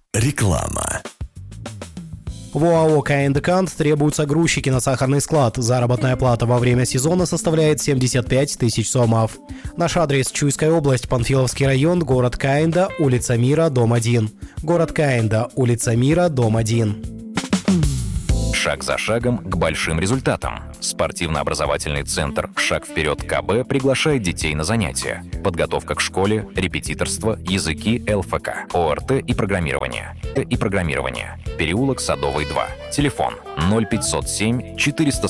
Реклама. В ОАО «Каэндекант» требуются грузчики на сахарный склад. Заработная плата во время сезона составляет 75 тысяч сомов. Наш адрес: Чуйская область, Панфиловский район, город Каэнда, улица Мира, дом 1. Город Каэнда, улица Мира, дом 1. Шаг за шагом к большим результатам. Спортивно-образовательный центр «Шаг вперед КБ» приглашает детей на занятия. Подготовка к школе, репетиторство, языки, ЛФК, ОРТ и программирование. Переулок Садовый, 2. Телефон 0507 400